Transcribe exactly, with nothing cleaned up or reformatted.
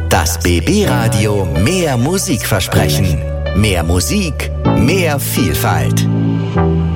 Das B B-Radio Mehr Musik versprechen. Mehr Musik, mehr Vielfalt.